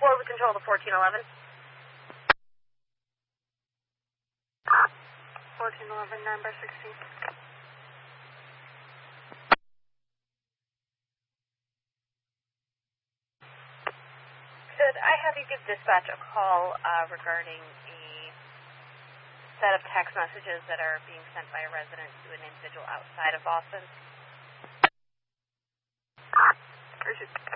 close the control to 1411. 1411, number 16. Could I have you give dispatch a call regarding a set of text messages that are being sent by a resident to an individual outside of Boston?